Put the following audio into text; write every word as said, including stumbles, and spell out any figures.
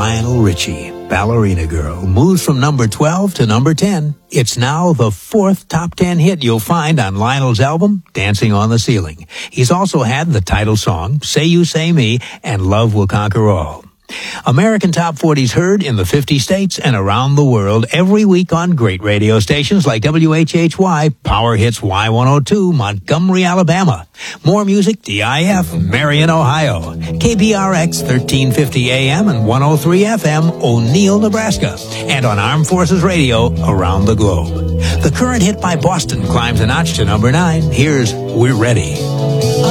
Lionel Richie, Ballerina Girl, moves from number twelve to number ten. It's now the fourth top ten hit you'll find on Lionel's album, Dancing on the Ceiling. He's also had the title song, Say You Say Me, and Love Will Conquer All. American Top forty's heard in the fifty states and around the world every week on great radio stations like W H H Y, Power Hits Y one oh two, Montgomery, Alabama. More Music, D I F, Marion, Ohio. K B R X thirteen fifty A M and one oh three F M, O'Neill, Nebraska. And on Armed Forces Radio around the globe. The current hit by Boston climbs a notch to number nine. Here's We're Ready.